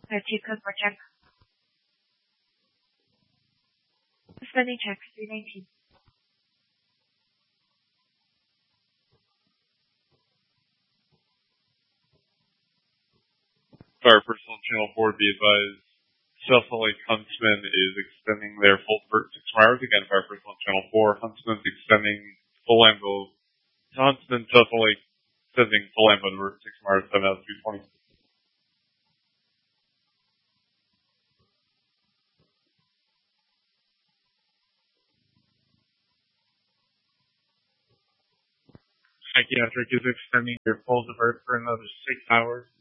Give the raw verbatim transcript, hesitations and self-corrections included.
Latitude code for check. Suspending check, three nineteen. Fire personnel channel four, be advised, Cecil Lake Huntsman is extending their full divert six hours. Again, fire personnel channel four, Huntsman's extending full ambo. Huntsman, Cecil Lake, extending full ambo divert six hours, seven out of two twenty. Psychiatric is extending their full divert for another six hours.